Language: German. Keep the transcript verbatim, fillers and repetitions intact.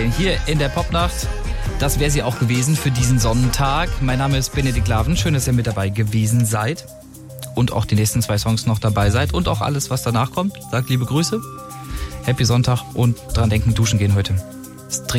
hier in der Popnacht. Das wäre sie auch gewesen für diesen Sonnentag. Mein Name ist Benedikt Laven. Schön, dass ihr mit dabei gewesen seid. Und auch die nächsten zwei Songs noch dabei seid. Und auch alles, was danach kommt. Sagt liebe Grüße. Happy Sonntag und dran denken, duschen gehen heute.